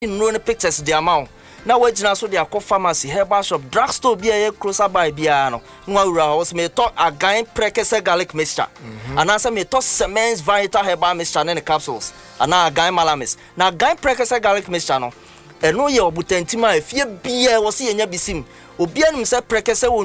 no pictures the amount. Now we so the aqua pharmacy, herbal shop, drugstore be a closer by Biano. Nwura was me talk a guy prekese garlic mixture. And answer me toss cements vital herbal mixture in the capsules. And now a guy malamis. Now guy prekese garlic mixture no. And no ye obutentima if ye be was see in your bisim. Obianum se prekese